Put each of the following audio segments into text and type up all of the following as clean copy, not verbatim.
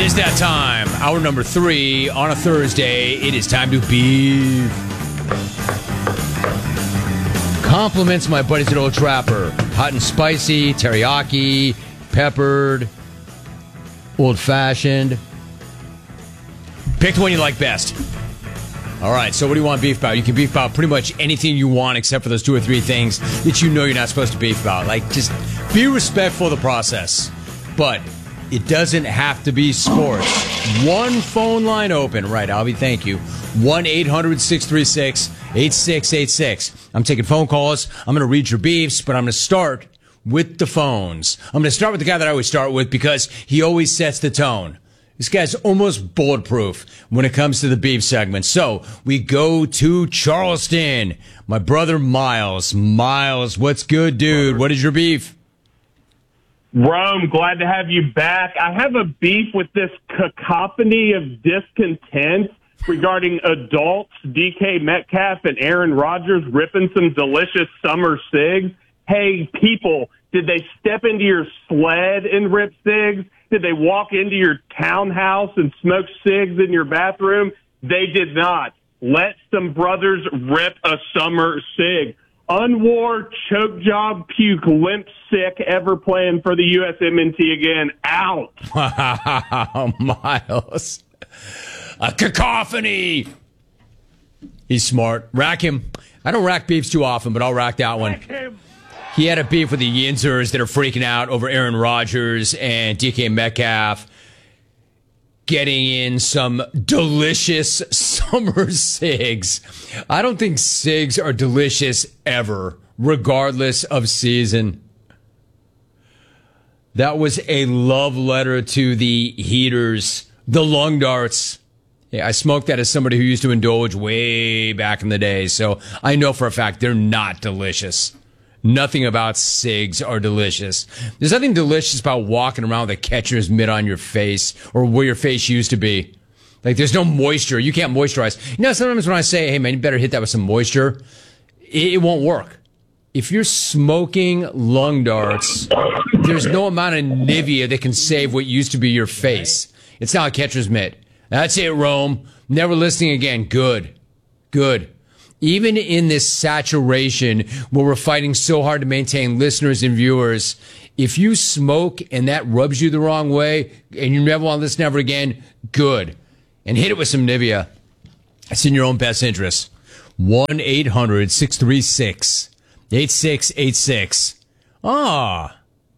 is that time. Hour number 3 on a Thursday. It is time to beef. Compliments my buddies at Old Trapper. Hot and spicy, teriyaki, peppered, old-fashioned. Pick the one you like best. All right, so what do you want beef about? You can beef about pretty much anything you want except for those 2 or 3 things that you know you're not supposed to beef about. Like, just be respectful of the process. But it doesn't have to be sports. One phone line open. Right, Albie, thank you. 1-800-636-8686. I'm taking phone calls. I'm going to read your beefs, but I'm going to start with the phones. I'm going to start with the guy that I always start with because he always sets the tone. This guy's almost bulletproof when it comes to the beef segment. So we go to Charleston. My brother Miles. Miles, what's good, dude? What is your beef? Rome, glad to have you back. I have a beef with this cacophony of discontent regarding adults, DK Metcalf and Aaron Rodgers ripping some delicious summer cigs. Hey, people, did they step into your sled and rip cigs? Did they walk into your townhouse and smoke cigs in your bathroom? They did not. Let some brothers rip a summer cig. Unwore, choke job, puke, limp, sick, ever playing for the USMNT again. Out. Wow, Miles. A cacophony. He's smart. Rack him. I don't rack beefs too often, but I'll rack that one. He had a beef with the Yinzers that are freaking out over Aaron Rodgers and DK Metcalf getting in some delicious summer cigs. I don't think cigs are delicious ever, regardless of season. That was a love letter to the heaters, the lung darts. Yeah, I smoked that as somebody who used to indulge way back in the day, so I know for a fact they're not delicious. Nothing about cigs are delicious. There's nothing delicious about walking around with a catcher's mitt on your face or where your face used to be. Like, there's no moisture. You can't moisturize. You know, sometimes when I say, hey, man, you better hit that with some moisture, it won't work. If you're smoking lung darts, there's no amount of Nivea that can save what used to be your face. It's not a catcher's mitt. That's it, Rome. Never listening again. Good. Good. Even in this saturation where we're fighting so hard to maintain listeners and viewers, if you smoke and that rubs you the wrong way and you never want to listen ever again, good. And hit it with some Nivea. It's in your own best interest. 1-800-636-8686. Ah.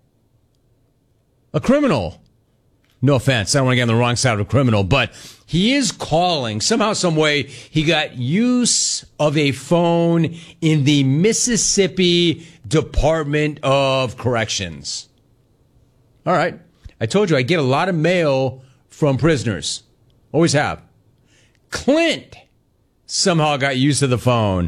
A criminal. No offense. I don't want to get on the wrong side of a criminal, but he is calling. Somehow, some way, he got use of a phone in the Mississippi Department of Corrections. All right. I told you I get a lot of mail from prisoners. Always have. Clint somehow got use of the phone.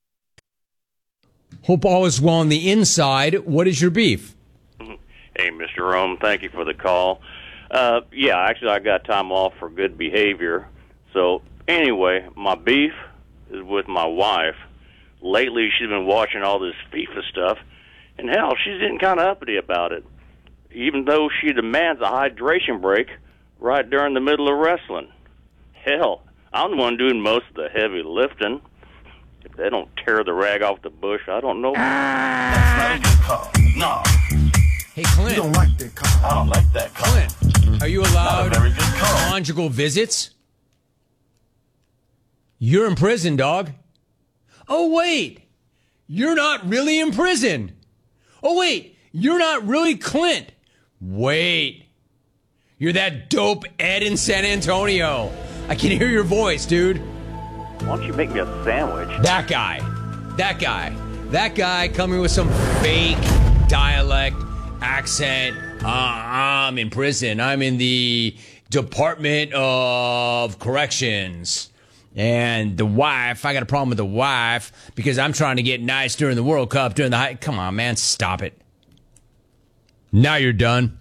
Hope all is well on the inside. What is your beef? Hey, Mr. Rome, thank you for the call. Yeah, actually, I got time off for good behavior. So, anyway, my beef is with my wife. Lately, she's been watching all this FIFA stuff, and hell, she's getting kind of uppity about it, even though she demands a hydration break right during the middle of wrestling. Hell, I'm the one doing most of the heavy lifting. If they don't tear the rag off the bush, I don't know. That's not a good call. No. Hey, Clint. You don't like that call. I don't like that call. Clint, are you allowed Not a very good call. conjugal visits? You're in prison, dog. Oh, wait. You're not really in prison. Oh, wait. You're not really Clint. Wait. You're that dope Ed in San Antonio. I can hear your voice, dude. Why don't you make me a sandwich? That guy. That guy. That guy coming with some fake dialect, accent. I'm in prison. I'm in the Department of Corrections. And the wife, I got a problem with the wife because I'm trying to get nice during the World Cup, during the Come on, man, stop it. Now you're done.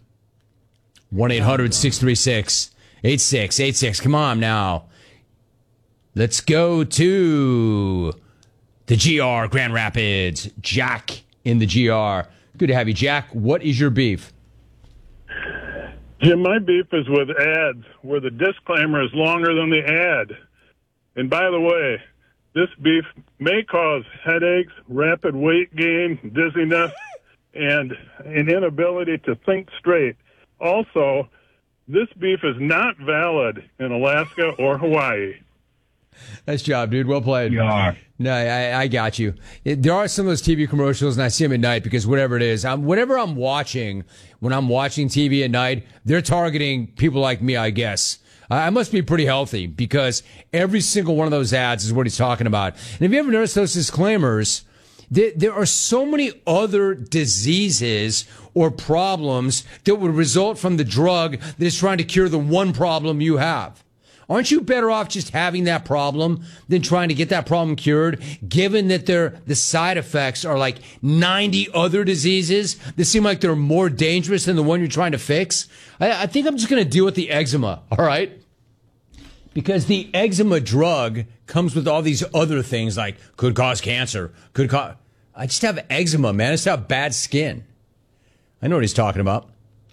1-800-636-8686. Come on now. Let's go to the GR, Grand Rapids. Jack in the GR. Good to have you, Jack. What is your beef? Jim, my beef is with ads where the disclaimer is longer than the ad. And by the way, this beef may cause headaches, rapid weight gain, dizziness, and an inability to think straight. Also, this beef is not valid in Alaska or Hawaii. Nice job, dude. Well played. You are. No, I got you. There are some of those TV commercials, and I see them at night because whatever it is, whatever I'm watching, when I'm watching TV at night, they're targeting people like me, I guess. I must be pretty healthy because every single one of those ads is what he's talking about. And have you ever noticed those disclaimers? There are so many other diseases or problems that would result from the drug that is trying to cure the one problem you have. Aren't you better off just having that problem than trying to get that problem cured, given that the side effects are like 90 other diseases that seem like they're more dangerous than the one you're trying to fix? I think I'm just going to deal with the eczema, all right? Because the eczema drug comes with all these other things like could cause cancer, I just have eczema, man. I just have bad skin. I know what he's talking about.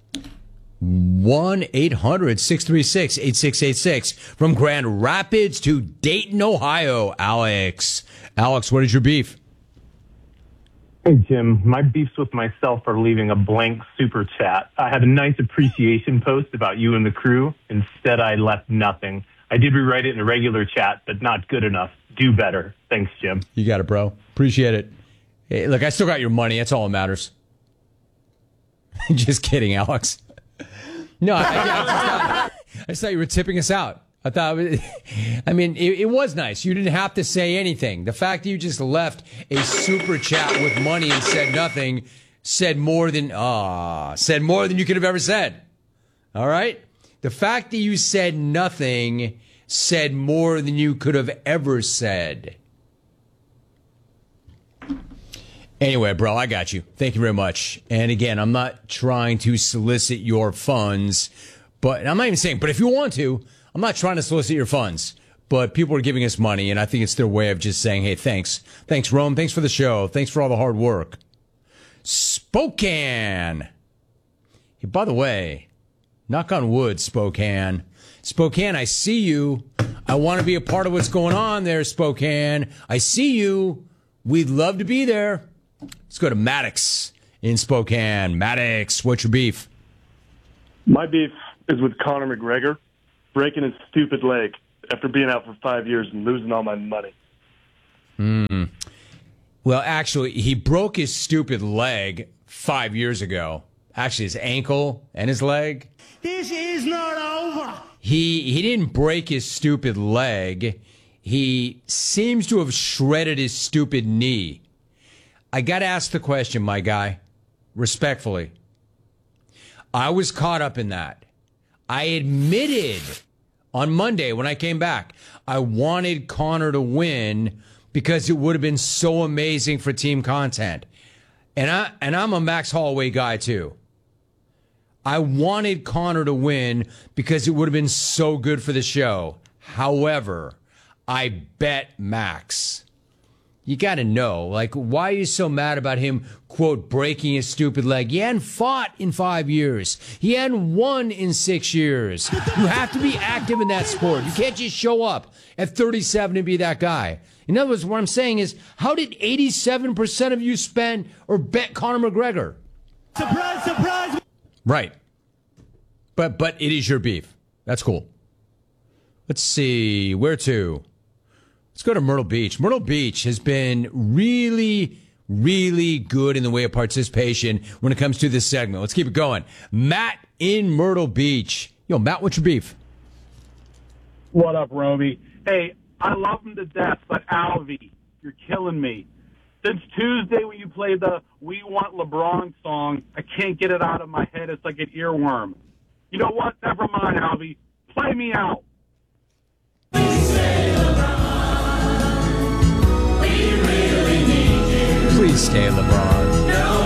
1-800-636-8686 from Grand Rapids to Dayton, Ohio. Alex, what is your beef? Hey, Jim. My beefs with myself are leaving a blank super chat. I had a nice appreciation post about you and the crew. Instead, I left nothing. I did rewrite it in a regular chat, but not good enough. Do better. Thanks, Jim. You got it, bro. Appreciate it. Hey, look, I still got your money. That's all that matters. Just kidding, Alex. No, I just thought you were tipping us out. I thought, it was nice. You didn't have to say anything. The fact that you just left a super chat with money and said nothing said more than you could have ever said. All right? The fact that you said nothing said more than you could have ever said. Anyway, bro, I got you. Thank you very much. And again, I'm not trying to solicit your funds, but I'm not even saying, but if you want to, I'm not trying to solicit your funds, but people are giving us money, and I think it's their way of just saying, hey, thanks. Thanks, Rome. Thanks for the show. Thanks for all the hard work. Spokane. Hey, by the way, knock on wood, Spokane. Spokane, I see you. I want to be a part of what's going on there, Spokane. I see you. We'd love to be there. Let's go to Maddox in Spokane. Maddox, what's your beef? My beef is with Conor McGregor breaking his stupid leg after being out for 5 years and losing all my money. Well, actually, he broke his stupid leg 5 years ago. Actually, his ankle and his leg. This is not over. He didn't break his stupid leg. He seems to have shredded his stupid knee. I got to ask the question, my guy, respectfully. I was caught up in that. I admitted on Monday when I came back, I wanted Conor to win because it would have been so amazing for team content. And I'm a Max Holloway guy too. I wanted Conor to win because it would have been so good for the show. However, I bet Max. You got to know, like, why are you so mad about him, quote, breaking his stupid leg? He hadn't fought in 5 years. He hadn't won in 6 years. You have to be active in that sport. You can't just show up at 37 and be that guy. In other words, what I'm saying is, how did 87% of you spend or bet Conor McGregor? Surprise, surprise. Right. But it is your beef. That's cool. Let's see. Where to? Let's go to Myrtle Beach. Myrtle Beach has been really, really good in the way of participation when it comes to this segment. Let's keep it going. Matt in Myrtle Beach. Yo, Matt, what's your beef? What up, Romy? Hey, I love him to death, but Alvy, you're killing me. Since Tuesday when you played the We Want LeBron song, I can't get it out of my head. It's like an earworm. You know what? Never mind, Alvy. Play me out. Please stay, LeBron.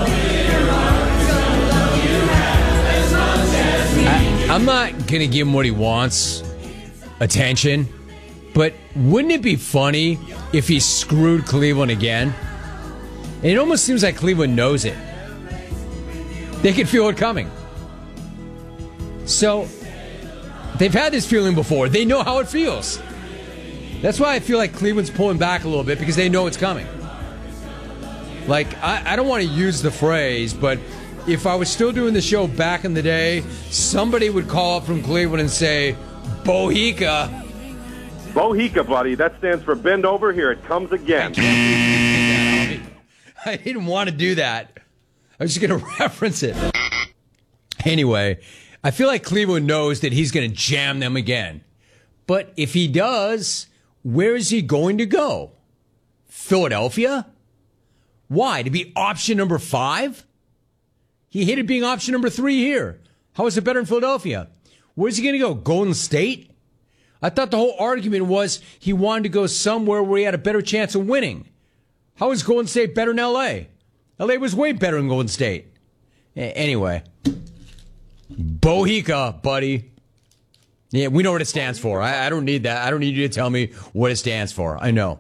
I'm not going to give him what he wants, attention, but wouldn't it be funny if he screwed Cleveland again? And it almost seems like Cleveland knows it. They can feel it coming. So they've had this feeling before. They know how it feels. That's why I feel like Cleveland's pulling back a little bit, because they know it's coming. Like, I don't want to use the phrase, but if I was still doing the show back in the day, somebody would call up from Cleveland and say, Bohica. Bohica, buddy. That stands for bend over, here it comes again. I didn't want to do that. I was just going to reference it. Anyway, I feel like Cleveland knows that he's going to jam them again. But if he does, where is he going to go? Philadelphia? Why? To be option number 5? He hated being option number 3 here. How is it better in Philadelphia? Where's he going to go? Golden State? I thought the whole argument was he wanted to go somewhere where he had a better chance of winning. How is Golden State better than L.A.? L.A. was way better than Golden State. Anyway. Bohica, buddy. Yeah, we know what it stands for. I don't need that. I don't need you to tell me what it stands for. I know.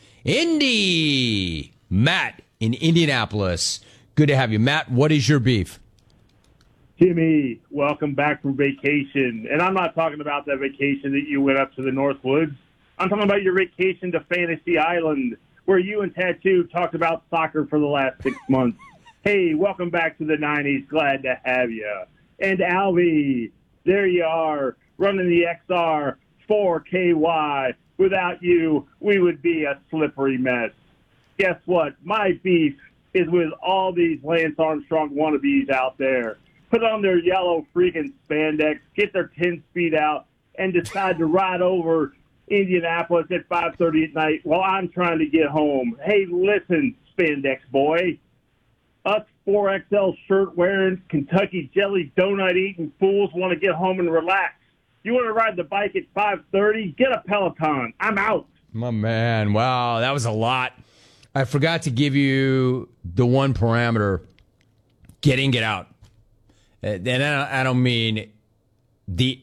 Indy. Matt in Indianapolis. Good to have you. Matt, what is your beef? Jimmy, welcome back from vacation. And I'm not talking about that vacation that you went up to the North Woods. I'm talking about your vacation to Fantasy Island, where you and Tattoo talked about soccer for the last 6 months. Hey, welcome back to the 90s. Glad to have you. And Alvy, there you are, running the XR 4KY. Without you, we would be a slippery mess. Guess what? My beef is with all these Lance Armstrong wannabes out there. Put on their yellow freaking spandex, get their 10-speed out, and decide to ride over Indianapolis at 5:30 at night while I'm trying to get home. Hey, listen, spandex boy. Us 4XL shirt-wearing, Kentucky jelly donut-eating fools want to get home and relax. You want to ride the bike at 5:30? Get a Peloton. I'm out. My man, wow, that was a lot. I forgot to give you the one parameter, get in, get out. And I don't mean the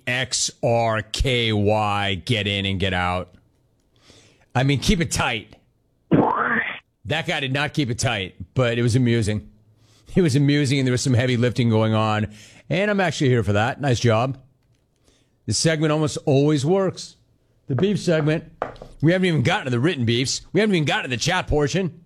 XRKY, get in and get out. I mean, keep it tight. That guy did not keep it tight, but it was amusing. It was amusing, and there was some heavy lifting going on. And I'm actually here for that. Nice job. This segment almost always works. The beef segment. We haven't even gotten to the written beefs. We haven't even gotten to the chat portion.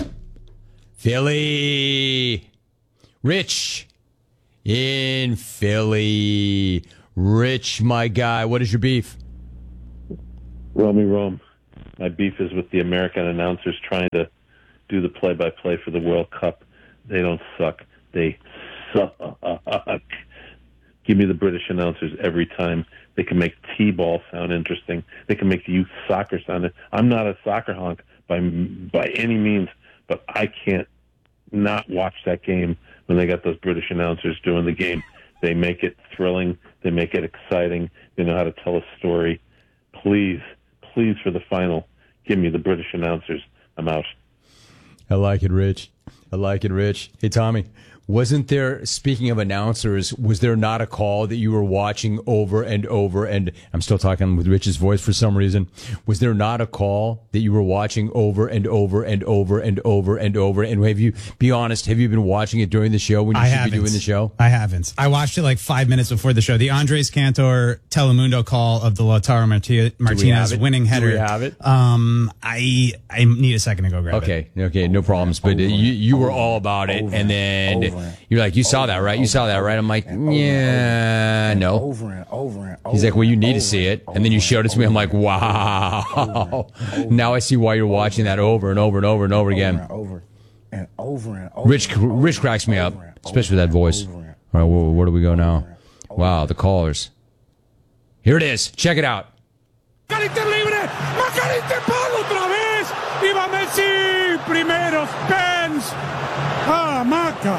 Philly. Rich in Philly. Rich, my guy, what is your beef? Romy Rome. My beef is with the American announcers trying to do the play-by-play for the World Cup. They don't suck. They suck. Give me the British announcers every time. They can make T-ball sound interesting. They can make youth soccer sound. I'm not a soccer honk by any means, but I can't not watch that game when they got those British announcers doing the game. They make it thrilling. They make it exciting. They know how to tell a story. Please, for the final, give me the British announcers. I'm out. I like it, Rich. I like it, Rich. Hey, Tommy. Wasn't there, speaking of announcers, was there not a call that you were watching over and over? And I'm still talking with Rich's voice for some reason. Was there not a call that you were watching over and over and over and over and over? And have you, be honest, have you been watching it during the show when you should be doing the show? I haven't. I watched it like 5 minutes before the show. The Andres Cantor Telemundo call of the Lautaro Martinez winning header. Do we have it? I need a second to go grab it. Okay, no problems. But you were all about it, and then you're like, you saw that, right? You saw that, right? I'm like, yeah, no. Over and over. He's like, well, you need to see it. And then you showed it to me. I'm like, wow. Now I see why you're watching that over and over and over and over again. Over. Rich cracks me up, especially with that voice. All right, where do we go now? Wow, the callers. Here it is. Check it out. Macariter libre, Macariter Pablo otra vez, y va Messi, primero Spence, Maca,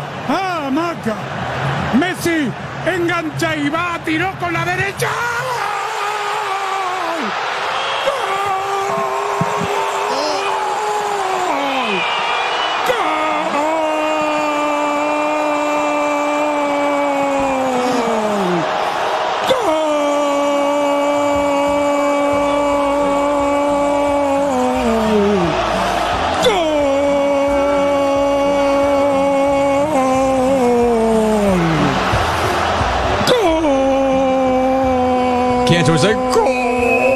Messi engancha y va, tiró con la derecha. Cantor's like, goal!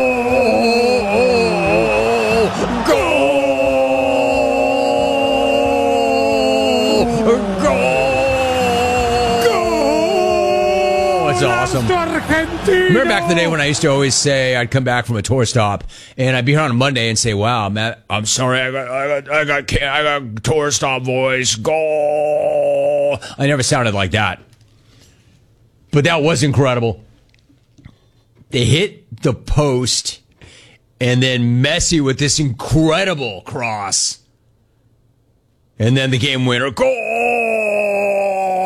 That's awesome. Remember back in the day when I used to always say I'd come back from a tour stop and I'd be here on a Monday and say, "Wow, Matt, I'm sorry, I got tour stop voice. Goal!" I never sounded like that, but that was incredible. They hit the post, and then Messi with this incredible cross, and then the game winner. Goal!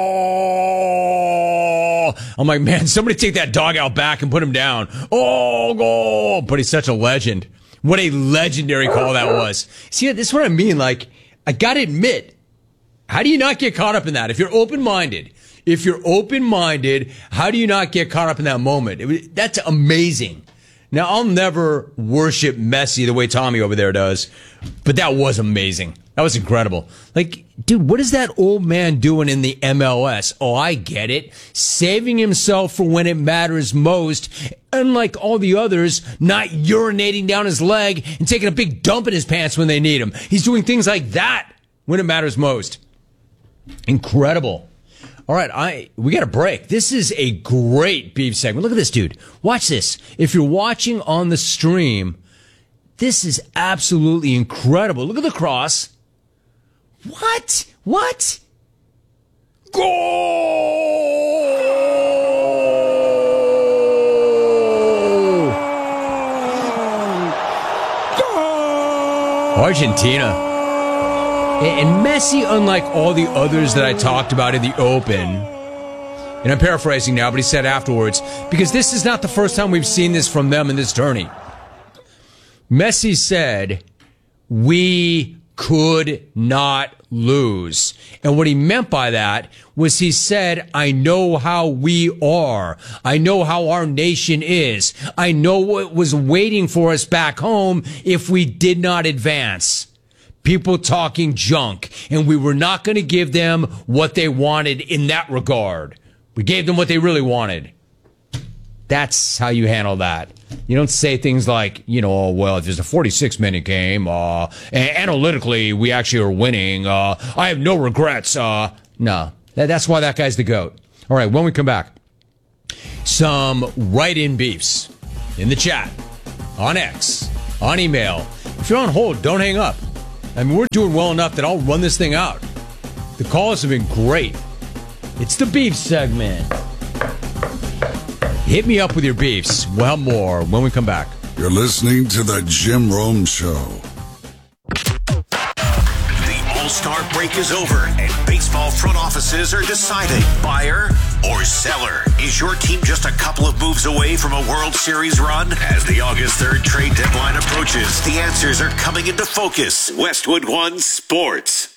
I'm like, man, somebody take that dog out back and put him down. Oh, goal! But he's such a legend. What a legendary call that was. See, this is what I mean. Like, I got to admit, how do you not get caught up in that? If you're open-minded, how do you not get caught up in that moment? That's amazing. Now, I'll never worship Messi the way Tommy over there does, but that was amazing. That was incredible. Like, dude, what is that old man doing in the MLS? Oh, I get it. Saving himself for when it matters most. Unlike all the others, not urinating down his leg and taking a big dump in his pants when they need him. He's doing things like that when it matters most. Incredible. All right, we got a break. This is a great beef segment. Look at this, dude. Watch this. If you're watching on the stream, this is absolutely incredible. Look at the cross. What? Goal! Argentina. And Messi, unlike all the others that I talked about in the Open, and I'm paraphrasing now, but he said afterwards, because this is not the first time we've seen this from them in this tourney. Messi said, we could not lose. And what he meant by that was he said, I know how we are. I know how our nation is. I know what was waiting for us back home if we did not advance. People talking junk, and we were not going to give them what they wanted in that regard. We gave them what they really wanted. That's how you handle that. You don't say things like, oh, well, if there's a 46-minute game, analytically, we actually are winning. I have no regrets. No, that's why that guy's the GOAT. All right, when we come back, some write-in beefs in the chat, on X, on email. If you're on hold, don't hang up. I mean, we're doing well enough that I'll run this thing out. The calls have been great. It's the beef segment. Hit me up with your beefs. Well, more when we come back. You're listening to The Jim Rome Show. The All-Star break is over, and baseball front offices are deciding buyer or seller. Is your team just a couple of moves away from a World Series run? As the August 3rd trade deadline approaches, the answers are coming into focus. Westwood One Sports.